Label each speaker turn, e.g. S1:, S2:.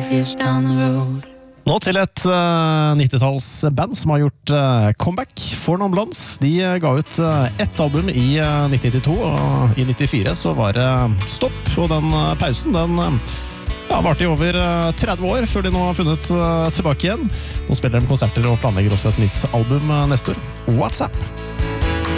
S1: years down the road.
S2: Nå til et 90-tallsband som har gjort comeback for Non Blondes. De ga ut ett album i 1992, og i 94 så var det stopp, og den pausen den varte i over 30 år før de nå har funnet tilbake igjen. Nå spiller de konserter og planlegger også et nytt album neste år. WhatsApp!